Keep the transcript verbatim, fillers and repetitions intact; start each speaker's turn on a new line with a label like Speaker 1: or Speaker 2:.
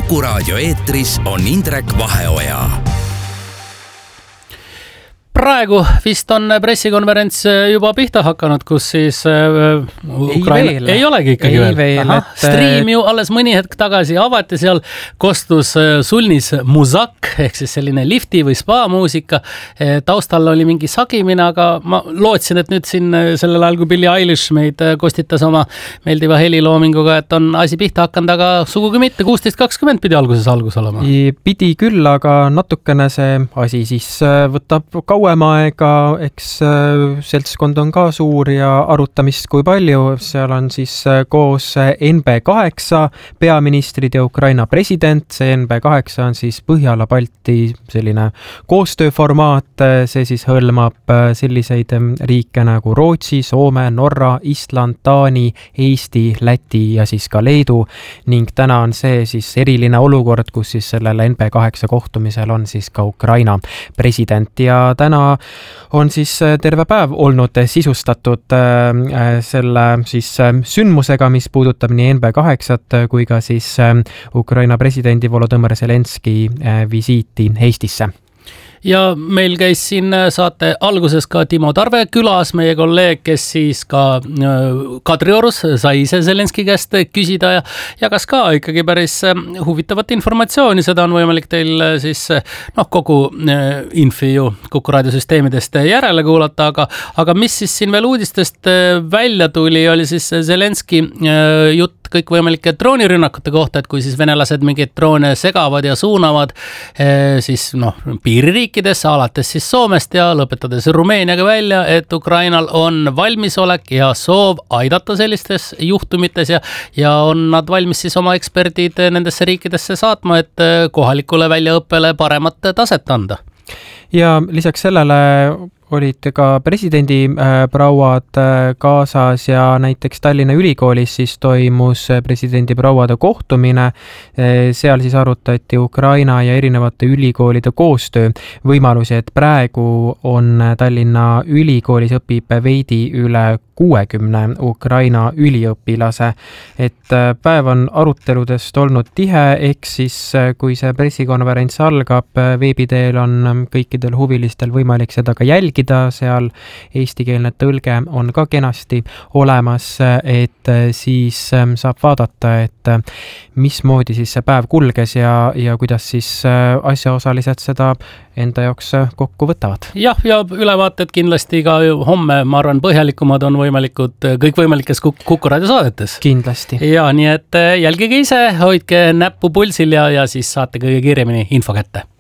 Speaker 1: Kuku raadio eetris on Indrek Vaheoja.
Speaker 2: Praegu vist on pressikonverents juba pihta hakanud, kus siis äh, Ukraina...
Speaker 3: Ei,
Speaker 2: ei olegi ikkagi
Speaker 3: ei
Speaker 2: veel.
Speaker 3: veel
Speaker 2: et... Stream ju alles mõni hetk tagasi avati, seal kostus sulnis muzak, ehk siis selline lifti või spa muusika. Taustal oli mingi sagimine, aga ma lootsin, et nüüd siin sellel ajal, kui Billie Eilish meid kostitas oma meeldiva heliloominguga, et on asi pihta hakanud, aga sugugi mitte. kuusteist kakskümmend pidi alguses algus olema.
Speaker 3: Pidi küll, aga natukene see asi siis võtab kauem aega, eks seltskond on ka suur ja arutamist kui palju. Seal on siis koos N B kaheksa peaministrid ja Ukraina president. See N B kaheksa on siis Põhjala-Balti selline koostööformaat. See siis hõlmab selliseid riike nagu Rootsi, Soome, Norra, Island, Taani, Eesti, Läti ja siis ka Leedu. Ning täna on see siis eriline olukord, kus siis sellel N B kaheksa kohtumisel on siis ka Ukraina president ja täna on siis terve päev olnud sisustatud selle siis sündmusega, mis puudutab nii N B kaheksat kui ka siis Ukraina presidendi Volodõmõr Zelenski visiiti Eestisse.
Speaker 2: Ja meil käis siin saate alguses ka Timo Tarve külas, meie kolleeg, kes siis ka Kadriorus sai ise Zelenski käest küsida ja jagas ka ikkagi päris huvitavat informatsiooni. Seda on võimalik teil siis noh, kogu infi ju Kuku raadiosüsteemidest järele kuulata, aga, aga mis siis siin veel uudistest välja tuli, oli siis Zelenski jutt kõikvõimalike droonirünnakute kohta, et kui siis venelased mingeid droone segavad ja suunavad siis noh, piiririikidesse, alates siis Soomest ja lõpetades Rumeeniaga välja, et Ukrainal on valmisolek ja soov aidata sellistes juhtumites ja, ja on nad valmis siis oma eksperdid nendesse riikidesse saatma, et kohalikule väljaõppele paremat taset anda.
Speaker 3: Ja lisaks sellele olid ka presidendi prouad kaasas ja näiteks Tallinna Ülikoolis siis toimus presidendi prouade kohtumine. Seal siis arutati Ukraina ja erinevate ülikoolide koostöö võimalusi, et praegu on Tallinna Ülikoolis õpib veidi üle kuuekümne Ukraina üliõpilase. Et päev on aruteludest olnud tihe, ehk siis kui see pressikonverents algab, veebiteel on kõikidel huvilistel võimalik seda ka jälgida. Seal eestikeelne tõlge on ka kenasti olemas, et siis saab vaadata, et mismoodi siis see päev kulges ja, ja kuidas siis asjaosalised seda enda jaoks kokku võtavad.
Speaker 2: Jah, ja ülevaated kindlasti ka homme, ma arvan, põhjalikumad on võimalikud kõikvõimalikes Kuku raadio saadetes.
Speaker 3: Kindlasti.
Speaker 2: Ja nii, et jälgige ise, hoidke näppu pulsil ja, ja siis saate kõige kiiremini info kätte.